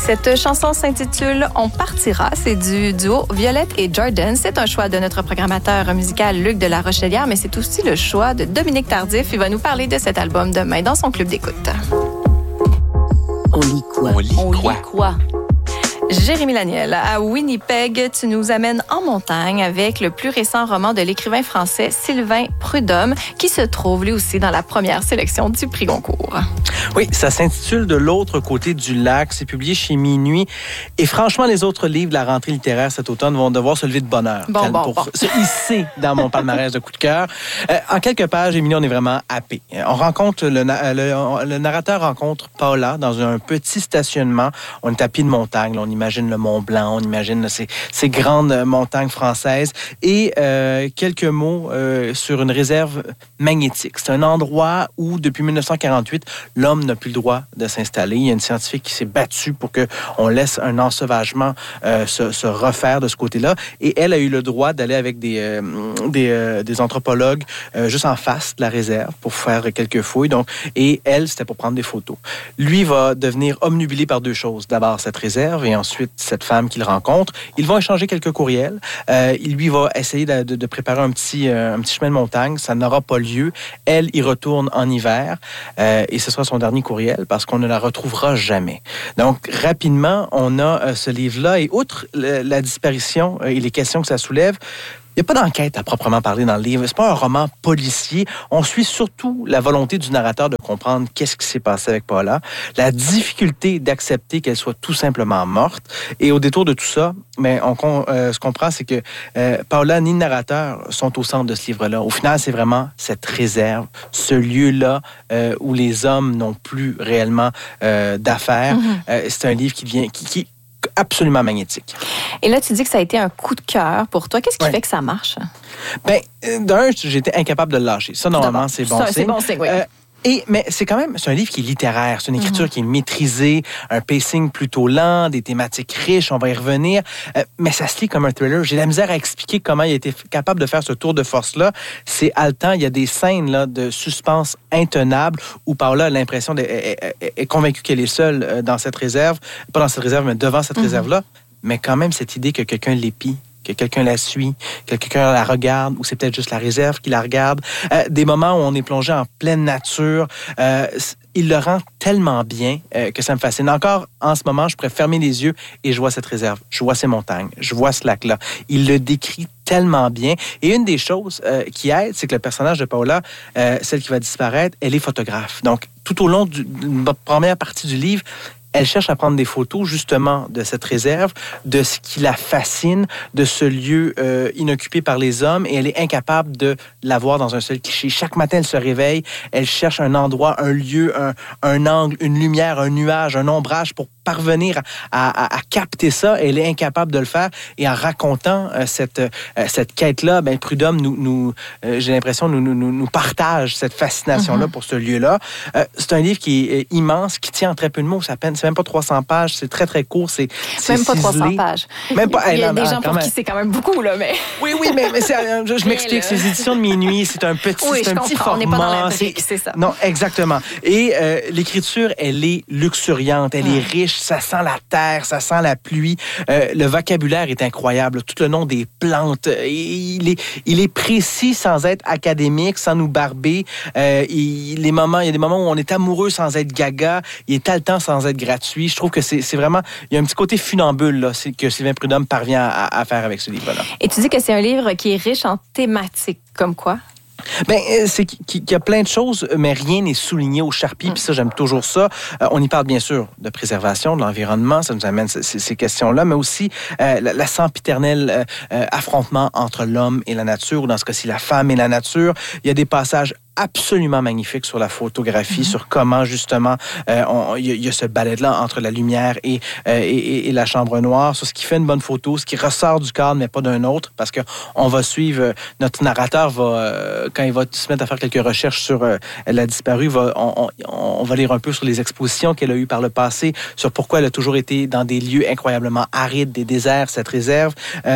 Cette chanson s'intitule « On partira ». C'est du duo Violette et Jordan. C'est un choix de notre programmateur musical Luc de la Rochelière, mais c'est aussi le choix de Dominique Tardif. Il va nous parler de cet album demain dans son club d'écoute. On lit quoi? On lit quoi? Jérémy Laniel, à Winnipeg, tu nous amènes en montagne avec le plus récent roman de l'écrivain français Sylvain Prudhomme, qui se trouve lui aussi dans la première sélection du prix Goncourt. Oui, ça s'intitule « De l'autre côté du lac ». C'est publié chez Minuit. Et franchement, les autres livres de la rentrée littéraire cet automne vont devoir se lever de bonheur pour se hisser dans mon palmarès de coup de cœur. En quelques pages, Émilie, on est vraiment happé. On rencontre le narrateur rencontre Paula dans un petit stationnement. On est à pied de montagne. Là, on imagine le Mont Blanc, on imagine ces grandes montagnes françaises. Et quelques mots sur une réserve magnétique. C'est un endroit où, depuis 1948, l'homme n'a plus le droit de s'installer. Il y a une scientifique qui s'est battue pour qu'on laisse un ensauvagement se refaire de ce côté-là. Et elle a eu le droit d'aller avec des anthropologues juste en face de la réserve pour faire quelques fouilles. Et elle, c'était pour prendre des photos. Lui va devenir obnubilé par deux choses. D'abord, cette réserve et ensuite, cette femme qu'il rencontre. Ils vont échanger quelques courriels. Lui va essayer de préparer un petit chemin de montagne. Ça n'aura pas lieu. Elle y retourne en hiver et ce sera son dernier courriel parce qu'on ne la retrouvera jamais. Donc, rapidement, on a ce livre-là et outre la disparition et les questions que ça soulève, il n'y a pas d'enquête à proprement parler dans le livre. C'est pas un roman policier. On suit surtout la volonté du narrateur de comprendre qu'est-ce qui s'est passé avec Paula, la difficulté d'accepter qu'elle soit tout simplement morte. Et au détour de tout ça, ce qu'on comprend, c'est que Paula ni le narrateur sont au centre de ce livre-là. Au final, c'est vraiment cette réserve, ce lieu-là où les hommes n'ont plus réellement d'affaires. Mm-hmm. C'est un livre qui absolument magnétique. Et là, tu dis que ça a été un coup de cœur pour toi. Qu'est-ce qui fait que ça marche? Bien, d'un, j'étais incapable de le lâcher. Ça, normalement, c'est bon signe. C'est bon signe, oui. Mais c'est un livre qui est littéraire. C'est une écriture qui est maîtrisée, un pacing plutôt lent, des thématiques riches, on va y revenir. Mais ça se lit comme un thriller. J'ai la misère à expliquer comment il a été capable de faire ce tour de force-là. C'est haletant. Il y a des scènes là, de suspense intenable où Paula a l'impression est convaincue qu'elle est seule dans cette réserve. Pas dans cette réserve, mais devant cette réserve-là. Mais quand même, cette idée que quelqu'un l'épie, que quelqu'un la suit, que quelqu'un la regarde, ou c'est peut-être juste la réserve qui la regarde. Des moments où on est plongé en pleine nature. Il le rend tellement bien que ça me fascine. Encore, en ce moment, je pourrais fermer les yeux et je vois cette réserve, je vois ces montagnes, je vois ce lac-là. Il le décrit tellement bien. Et une des choses qui aide, c'est que le personnage de Paula, celle qui va disparaître, elle est photographe. Donc, tout au long de la première partie du livre, elle cherche à prendre des photos, justement, de cette réserve, de ce qui la fascine, de ce lieu inoccupé par les hommes, et elle est incapable de l'avoir dans un seul cliché. Chaque matin, elle se réveille, elle cherche un endroit, un lieu, un angle, une lumière, un nuage, un ombrage pour parvenir à capter ça. Elle est incapable de le faire. Et en racontant cette quête-là, Prudhomme j'ai l'impression, nous partage cette fascination-là pour ce lieu-là. C'est un livre qui est immense, qui tient en très peu de mots. C'est même pas 300 pages. C'est très, très court. C'est même pas ciselé. 300 pages. Même pas, il y a des gens pour qui c'est quand même beaucoup, là, mais... Oui, mais je m'explique. C'est les éditions de Minuit. C'est un petit format. On n'est pas dans l'intrigue, c'est ça. Non, exactement. Et l'écriture, elle est luxuriante. Elle est riche. Ça sent la terre, ça sent la pluie. Le vocabulaire est incroyable. Tout le nom des plantes. Il est précis sans être académique, sans nous barber. Il y a des moments où on est amoureux sans être gaga. Il est haletant sans être gratuit. Je trouve que c'est vraiment... Il y a un petit côté funambule là, que Sylvain Prudhomme parvient à faire avec ce livre-là. Et tu dis que c'est un livre qui est riche en thématiques. Comme quoi? C'est qu'il y a plein de choses, mais rien n'est souligné au charpie, puis ça, j'aime toujours ça. On y parle, bien sûr, de préservation de l'environnement, ça nous amène ces questions-là, mais aussi la sempiternel affrontement entre l'homme et la nature, ou dans ce cas-ci, la femme et la nature. Il y a des passages absolument magnifique sur la photographie, sur comment, justement, il y a ce balai-là entre la lumière et la chambre noire, sur ce qui fait une bonne photo, ce qui ressort du cadre, mais pas d'un autre, parce qu'on va suivre, notre narrateur quand il va se mettre à faire quelques recherches sur la disparue, on va lire un peu sur les expositions qu'elle a eues par le passé, sur pourquoi elle a toujours été dans des lieux incroyablement arides, des déserts, cette réserve.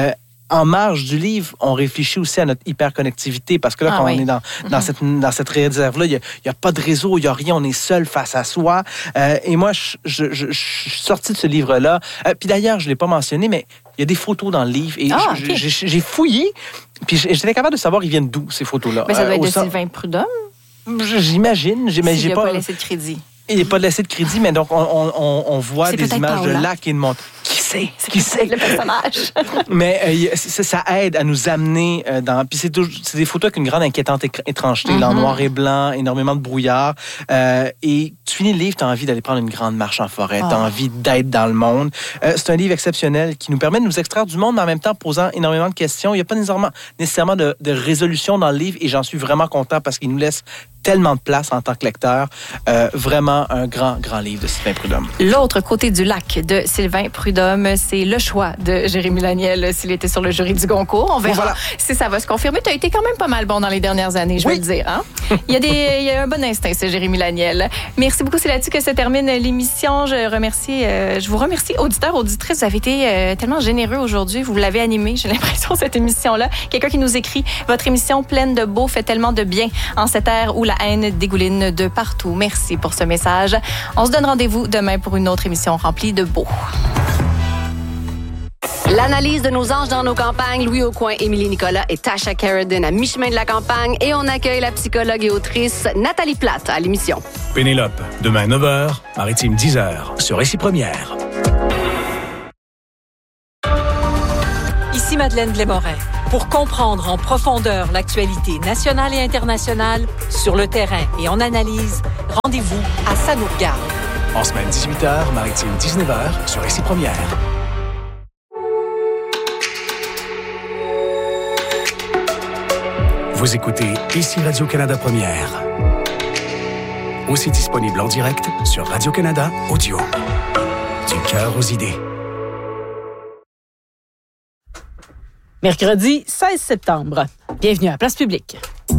en marge du livre, on réfléchit aussi à notre hyperconnectivité parce que là, quand on est dans cette réserve-là, il n'y a pas de réseau, il n'y a rien, on est seul face à soi. Et moi, je suis sorti de ce livre-là. Puis d'ailleurs, je ne l'ai pas mentionné, mais il y a des photos dans le livre. Et j'ai fouillé, puis j'étais capable de savoir ils viennent d'où, ces photos-là. Mais ça doit être de Sylvain Prudhomme? J'imagine. S'il n'a pas laissé de crédit. Il n'est pas laissé de crédit, mais donc on voit des images de lac et de montagne. Qui c'est? Le personnage. Mais ça aide à nous amener dans... Puis c'est des photos avec une grande inquiétante étrangeté, en noir et blanc, énormément de brouillard. Et tu finis le livre, tu as envie d'aller prendre une grande marche en forêt, tu as envie d'être dans le monde. C'est un livre exceptionnel qui nous permet de nous extraire du monde, mais en même temps posant énormément de questions. Il n'y a pas nécessairement de résolution dans le livre et j'en suis vraiment content parce qu'il nous laisse tellement de place en tant que lecteur. Vraiment un grand, grand livre de Sylvain Prudhomme. L'autre côté du lac de Sylvain Prudhomme, c'est le choix de Jérémy Laniel s'il était sur le jury du Goncourt. On verra si ça va se confirmer. Tu as été quand même pas mal bon dans les dernières années, je veux le dire. Hein? Il y a un bon instinct, c'est Jérémy Laniel. Merci beaucoup. C'est là-dessus que se termine l'émission. Je vous remercie, auditeurs, auditrices. Vous avez été tellement généreux aujourd'hui. Vous l'avez animé, j'ai l'impression, cette émission-là. Quelqu'un qui nous écrit « Votre émission pleine de beau fait tellement de bien en cette ère où la haine dégouline de partout. » Merci pour ce message. On se donne rendez-vous demain pour une autre émission remplie de beau. L'analyse de nos anges dans nos campagnes, Louis Aucoin, Émilie Nicolas et Tasha Carradine à mi-chemin de la campagne. Et on accueille la psychologue et autrice Nathalie Plate à l'émission. Pénélope, demain 9h, Maritime 10h, sur Récit Première. Ici Madeleine Blais-Morin. Pour comprendre en profondeur l'actualité nationale et internationale, sur le terrain et en analyse, rendez-vous à Ça nous regarde. En semaine 18h, Maritime 19h, sur Récit Première. Vous écoutez Ici Radio-Canada Première. Aussi disponible en direct sur Radio-Canada Audio. Du cœur aux idées. Mercredi 16 septembre. Bienvenue à Place Publique.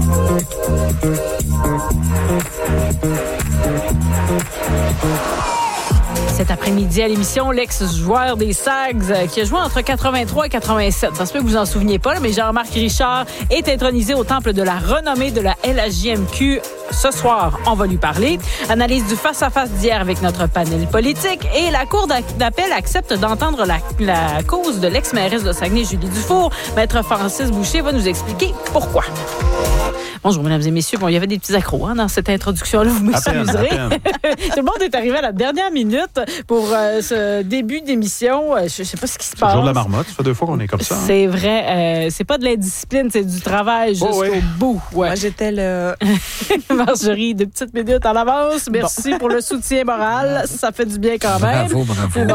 Cet après-midi à l'émission, l'ex-joueur des Sags qui a joué entre 83 et 87. Ça se peut que vous en souveniez pas, mais Jean-Marc Richard est intronisé au temple de la renommée de la LHJMQ. Ce soir, on va lui parler. Analyse du face-à-face d'hier avec notre panel politique. Et la Cour d'appel accepte d'entendre la cause de l'ex-mairesse de Saguenay, Julie Dufour. Maître Francis Boucher va nous expliquer pourquoi. Bonjour, mesdames et messieurs. Bon, il y avait des petits accros dans cette introduction-là. Vous m'excuserez. Tout le monde est arrivé à la dernière minute pour ce début d'émission. Je ne sais pas ce qui se passe. C'est le jour de la marmotte. Ça fait 2 fois qu'on est comme ça. C'est vrai. C'est pas de l'indiscipline, c'est du travail jusqu'au bout. Ouais. Moi, j'étais le... Marjorie, 2 petites minutes en avance. Merci pour le soutien moral. Ça fait du bien quand même. Bravo. Bon.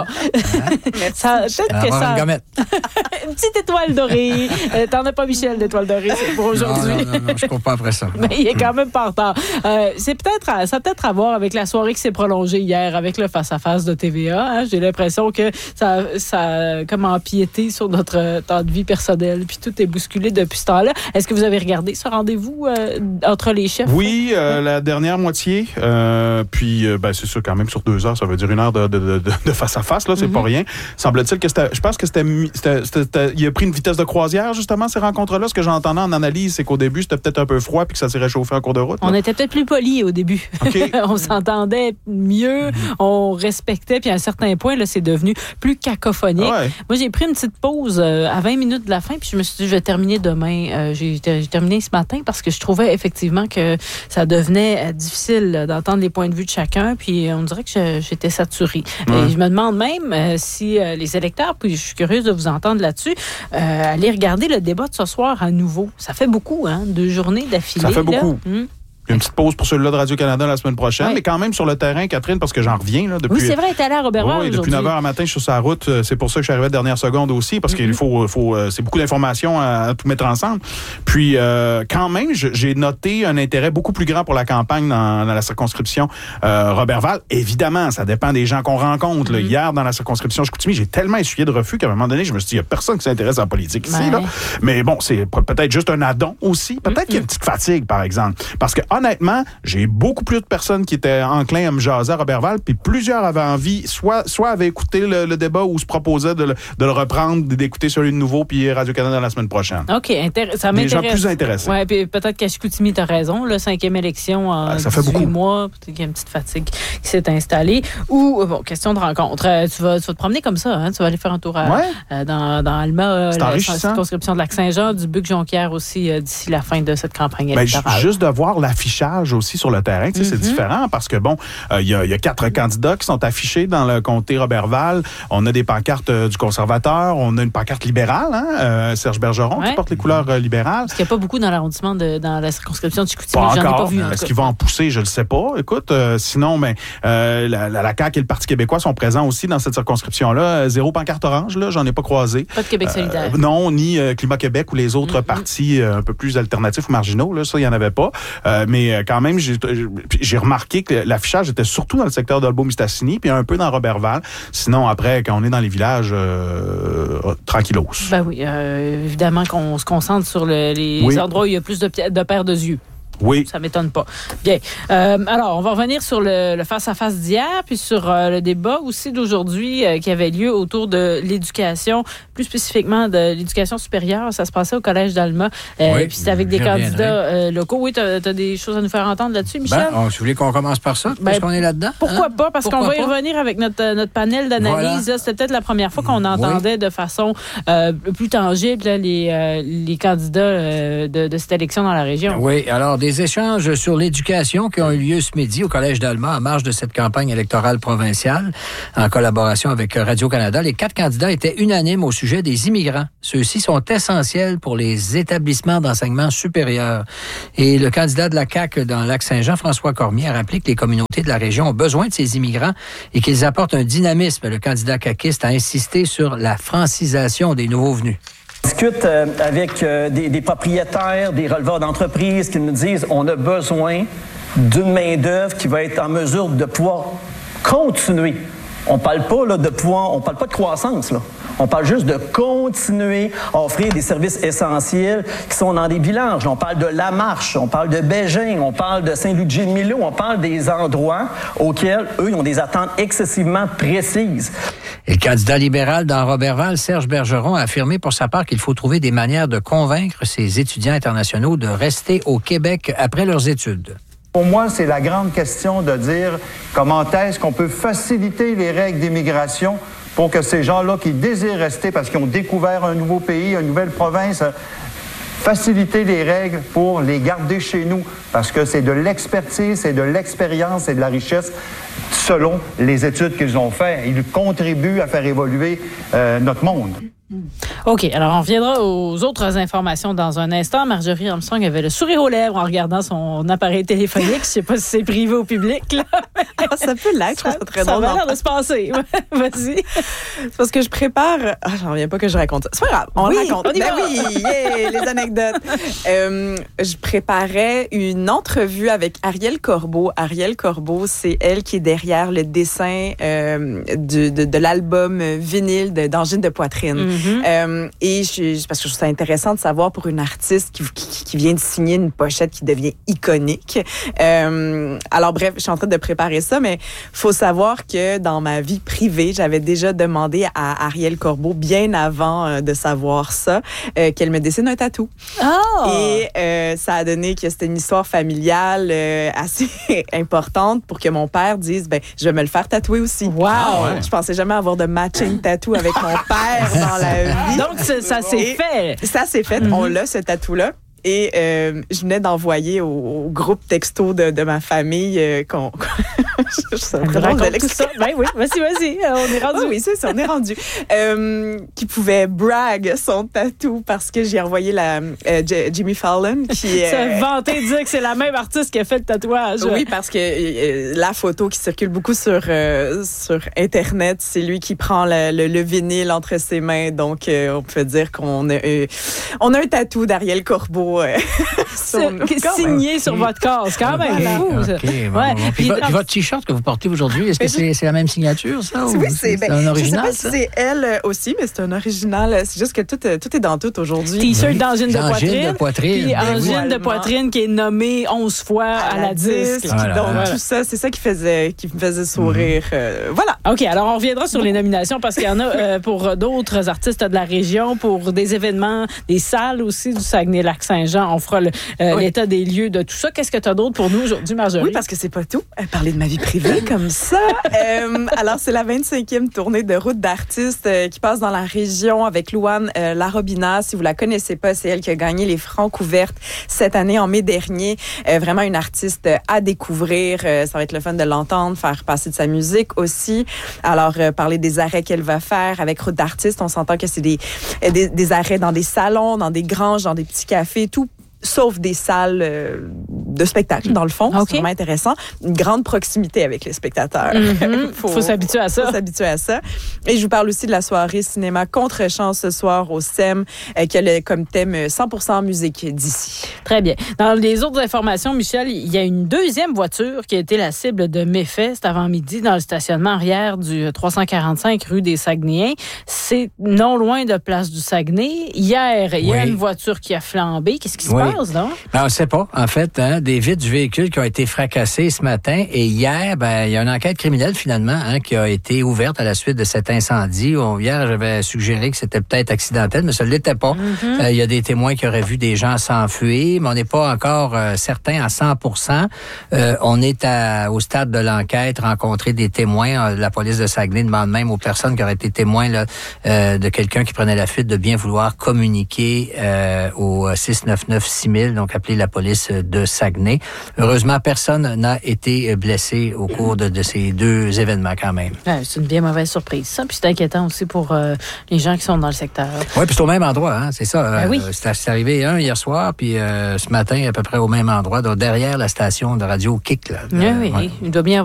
Peut-être que ça... Une petite étoile dorée. T'en as pas, Michel, d'étoile dorée pour aujourd'hui. Non, je cours pas après ça. Mais il est quand même pas en retard. Ça a peut-être à voir avec la soirée qui s'est prolongée hier avec le face-à-face de TVA. Hein. J'ai l'impression que ça a comme empiété sur notre temps de vie personnel. Puis tout est bousculé depuis ce temps-là. Est-ce que vous avez regardé ce rendez-vous entre les chefs? Oui, la dernière moitié. Puis, c'est sûr, quand même, sur 2 heures, ça veut dire 1 heure de face-à-face. Là, c'est pas rien. Semble-t-il que je pense que il a pris une vitesse de croisière, justement, ces rencontres-là. Ce que j'entendais en analyse, c'est qu'au début, c'était peut-être un peu froid puis que ça s'est réchauffé en cours de route. Là. On était peut-être plus polis au début. Okay. On s'entendait mieux, on respectait, puis à un certain point, là, c'est devenu plus cacophonique. Ouais. Moi, j'ai pris une petite pause à 20 minutes de la fin, puis je me suis dit, je vais terminer demain. J'ai terminé ce matin parce que je trouvais effectivement que ça devenait difficile d'entendre les points de vue de chacun, puis on dirait que j'étais saturée. Et je me demande même si les électeurs, puis je suis curieuse de vous entendre là-dessus, aller regarder le débat de ce soir à nouveau. Ça fait beaucoup, 2 journées d'affilée. Ça fait beaucoup. Une petite pause pour celui-là de Radio-Canada la semaine prochaine, mais quand même sur le terrain, Catherine, parce que j'en reviens. Là, depuis, oui, c'est vrai, tu es allé à Roberval aujourd'hui. Depuis 9h matin, je suis sur sa route. C'est pour ça que je suis arrivé à la dernière seconde aussi, parce qu'il faut c'est beaucoup d'informations à tout mettre ensemble. Puis, quand même, j'ai noté un intérêt beaucoup plus grand pour la campagne dans la circonscription Roberval. Évidemment, ça dépend des gens qu'on rencontre. Là. Hier, dans la circonscription Chicoutimi, j'ai tellement essuyé de refus qu'à un moment donné, je me suis dit, il n'y a personne qui s'intéresse à la politique ici. Là. Mais bon, c'est peut-être juste un addon aussi. Peut-être qu'il y a une petite fatigue, par exemple. Parce que honnêtement, j'ai beaucoup plus de personnes qui étaient enclins à me jaser à Roberval, puis plusieurs avaient envie, soit avaient écouté le débat ou se proposaient de le reprendre, d'écouter celui de nouveau, puis Radio-Canada la semaine prochaine. OK, ça m'intéresse. Des gens plus intéressés. Oui, puis peut-être qu'à Chicoutimi, tu as raison, la 5e élection en ça fait 18 beaucoup. mois, peut-être qu'il y a une petite fatigue qui s'est installée. Ou, question de rencontre, tu vas te promener comme ça, hein? Tu vas aller faire un tour dans Alma, la circonscription de Lac-Saint-Jean, du Buc-Jonquière aussi, d'ici la fin de cette campagne électorale. Juste de voir l'affichage aussi sur le terrain, c'est différent parce que, il y a 4 candidats qui sont affichés dans le comté Roberval. On a des pancartes du conservateur, on a une pancarte libérale, Serge Bergeron qui porte les couleurs libérales. Parce qu'il n'y a pas beaucoup dans l'arrondissement, dans la circonscription de Chicoutimi. Pas J'en ai encore. pas vu. Est-ce qu'ils vont en pousser? Je ne le sais pas. Écoute, sinon, la CAQ et le Parti québécois sont présents aussi dans cette circonscription-là. 0 pancarte orange, là, j'en ai pas croisé. Pas de Québec solidaire. Non, ni Climat Québec ou les autres partis un peu plus alternatifs ou marginaux. Là, ça, il n'y en avait pas. Mais quand même, j'ai remarqué que l'affichage était surtout dans le secteur d'Olbeau-Mistassini puis un peu dans Roberval. Sinon, après, quand on est dans les villages, tranquillos. Ben oui, évidemment qu'on se concentre sur les endroits où il y a plus de paires de yeux. Oui. Ça m'étonne pas. Bien. Alors, on va revenir sur le face-à-face d'hier, puis sur le débat aussi d'aujourd'hui qui avait lieu autour de l'éducation, plus spécifiquement de l'éducation supérieure. Ça se passait au Collège d'Alma. Puis c'était avec des candidats locaux. Oui, tu as des choses à nous faire entendre là-dessus, Michel? Si vous voulez qu'on commence par ça, puisqu'on est là-dedans? Pourquoi pas? Parce qu'on va y revenir avec notre panel d'analyse. Voilà. C'était peut-être la première fois qu'on entendait de façon plus tangible les candidats de cette élection dans la région. Oui, alors des échanges sur l'éducation qui ont eu lieu ce midi au Collège d'Alma en marge de cette campagne électorale provinciale en collaboration avec Radio-Canada. Les 4 candidats étaient unanimes au sujet des immigrants. Ceux-ci sont essentiels pour les établissements d'enseignement supérieur. Et le candidat de la CAQ dans Lac-Saint-Jean, François Cormier, a rappelé que les communautés de la région ont besoin de ces immigrants et qu'ils apportent un dynamisme. Le candidat caquiste a insisté sur la francisation des nouveaux venus. Je discute avec des propriétaires, des releveurs d'entreprises qui nous disent on a besoin d'une main-d'œuvre qui va être en mesure de pouvoir continuer. On parle pas on parle pas de croissance là. On parle juste de continuer à offrir des services essentiels qui sont dans des villages. On parle de La Marche, on parle de Bégin, on parle de Saint-Louis-de-Gilles-Milo, on parle des endroits auxquels, eux, ils ont des attentes excessivement précises. Et le candidat libéral dans Roberval, Serge Bergeron, a affirmé pour sa part qu'il faut trouver des manières de convaincre ces étudiants internationaux de rester au Québec après leurs études. Pour moi, c'est la grande question de dire comment est-ce qu'on peut faciliter les règles d'immigration pour que ces gens-là qui désirent rester parce qu'ils ont découvert un nouveau pays, une nouvelle province, faciliter les règles pour les garder chez nous parce que c'est de l'expertise, c'est de l'expérience, c'est de la richesse selon les études qu'ils ont faites. Ils contribuent à faire évoluer notre monde. OK. Alors, on reviendra aux autres informations dans un instant. Marjorie Armstrong avait le sourire aux lèvres en regardant son appareil téléphonique. Je ne sais pas si c'est privé ou public, là. Ça peut l'être. Je trouve ça très drôle. Ça a l'air de se passer. Vas-y. C'est parce que je prépare... j'en reviens pas que je raconte ça. C'est pas grave. On raconte. Les anecdotes. Je préparais une entrevue avec Arielle Corbeau. Arielle Corbeau, c'est elle qui est derrière le dessin de l'album vinyle d'Angine de poitrine. Et parce que je trouve ça intéressant de savoir pour une artiste qui vient de signer une pochette qui devient iconique. Alors bref, je suis en train de préparer ça, mais faut savoir que dans ma vie privée, j'avais déjà demandé à Arielle Corbeau, bien avant de savoir ça, qu'elle me dessine un tatou. Oh! Et ça a donné que c'était une histoire familiale assez importante pour que mon père dise, je vais me le faire tatouer aussi. Wow! Je pensais jamais avoir de matching tattoo avec mon père dans la vie. Donc, ça s'est fait. Ça s'est fait. On l'a, ce tatou-là. Et je venais d'envoyer au groupe texto de ma famille ça Ben oui, vas-y, on est rendu. Oui, c'est ça, on est rendu. Qui pouvait brag son tatou parce que j'ai envoyé Jimmy Fallon qui se vanter de dire que c'est la même artiste qui a fait le tatouage. Oui, parce que la photo qui circule beaucoup sur Internet, c'est lui qui prend le vinyle entre ses mains. Donc, on peut dire qu'on a un tatou d'Arielle Corbeau photo signé sur votre corps. C'est quand même fou. Okay, bon. Puis votre T-shirt que vous portez aujourd'hui, est-ce que c'est la même signature, ça? Oui, c'est un original, je sais pas si c'est elle aussi, mais c'est un original. C'est juste que tout est dans tout aujourd'hui. T-shirt d'angine de poitrine. Puis angine de poitrine qui est nommée 11 fois à la disque. Donc, tout ça, c'est ça qui me faisait sourire. Voilà. OK, alors on reviendra sur les nominations parce qu'il y en a pour d'autres artistes de la région, pour des événements, des salles aussi du Saguenay-Lac-Saint-Jean. On fera l'état des lieux de tout ça. Qu'est-ce que tu as d'autre pour nous aujourd'hui, Marjorie? Oui, parce que c'est pas tout. Parler de ma vie privée comme ça. Alors, c'est la 25e tournée de Route d'artistes qui passe dans la région avec Louane Larobina. Si vous la connaissez pas, c'est elle qui a gagné les Francouvertes cette année, en mai dernier. Vraiment une artiste à découvrir. Ça va être le fun de l'entendre, faire passer de sa musique aussi. Alors, parler des arrêts qu'elle va faire avec Route d'artistes. On s'entend que c'est des arrêts dans des salons, dans des granges, dans des petits cafés, tout sauf des salles de spectacle, dans le fond. Okay. C'est vraiment intéressant. Une grande proximité avec les spectateurs. Mm-hmm. faut s'habituer à ça. Faut s'habituer à ça. Et je vous parle aussi de la soirée cinéma Contre-champ ce soir au SEM, qui a comme thème 100% musique d'ici. Très bien. Dans les autres informations, Michel, il y a une deuxième voiture qui a été la cible de méfaits cet avant-midi dans le stationnement arrière du 345 rue des Saguenayens. C'est non loin de Place du Saguenay. Hier, il y a une voiture qui a flambé. Qu'est-ce qui se passe? On ne sait pas, en fait, des vitres du véhicule qui ont été fracassées ce matin. Et hier, il y a une enquête criminelle, finalement, qui a été ouverte à la suite de cet incendie. Hier, j'avais suggéré que c'était peut-être accidentel, mais ça ne l'était pas. Il y a des témoins qui auraient vu des gens s'enfuir, mais on n'est pas encore certain à 100%. On est au stade de l'enquête, rencontrer des témoins. La police de Saguenay demande même aux personnes qui auraient été témoins de quelqu'un qui prenait la fuite de bien vouloir communiquer au 699-6000, donc appeler la police de Saguenay. Heureusement, personne n'a été blessé au cours de ces deux événements quand même. Ouais, c'est une bien mauvaise surprise, ça. Puis c'est inquiétant aussi pour les gens qui sont dans le secteur. Oui, puis c'est au même endroit, c'est ça. Oui. C'est arrivé hier soir, puis ce matin, à peu près au même endroit, donc derrière la station de radio Kick. Oui, il doit bien